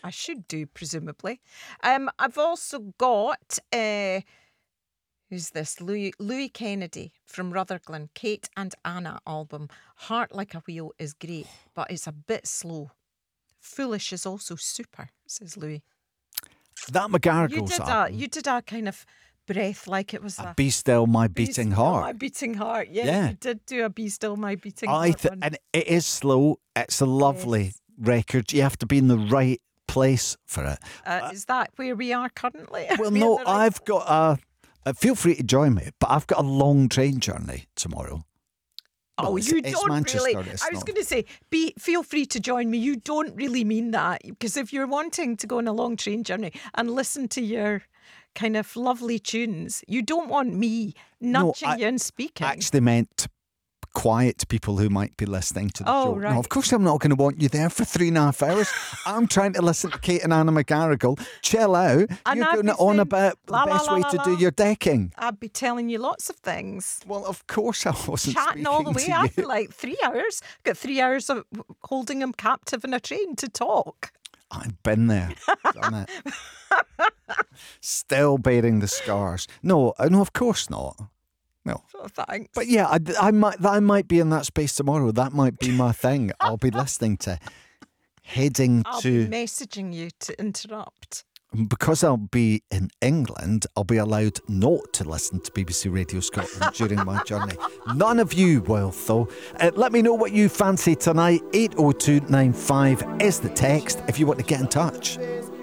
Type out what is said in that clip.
I should do, presumably. I've also got who's this? Louis Kennedy from Rutherglen, Kate and Anna album. Heart Like a Wheel is great, but it's a bit slow. Foolish is also super, says Louis. That McGarrigle's album. You did a kind of breath like it was Be Still My Be Beating Still Heart. My Beating Heart. Yeah, you did do a Be Still My Beating Heart one. And it is slow. It's a lovely record. You have to be in the right place for it. Is that where we are currently? Well, no, I've got feel free to join me, but I've got a long train journey tomorrow. Oh, well, you it's don't Manchester, really. it's I was not. going to say, feel free to join me. You don't really mean that, because if you're wanting to go on a long train journey and listen to your kind of lovely tunes, you don't want me nudging you and speaking. I actually meant quiet people who might be listening to the show. Right. No, of course I'm not going to want you there for 3.5 hours. I'm trying to listen to Kate and Anna McGarrigle. Chill out. And You're I'd going be on saying, about the best way to do your decking. I'd be telling you lots of things. Well, of course I wasn't Chatting all the way speaking to after you. like 3 hours. Got 3 hours of holding him captive in a train to talk. I've been there, done it. Still bearing the scars. No, of course not. No. Oh, thanks. But yeah, I might be in that space tomorrow. That might be my thing. I'll be listening to I'll to be messaging you to interrupt. because I'll be in England. I'll be allowed not to listen to BBC Radio Scotland during my journey. None of you will, though. Let me know what you fancy tonight. 80295 is the text if you want to get in touch.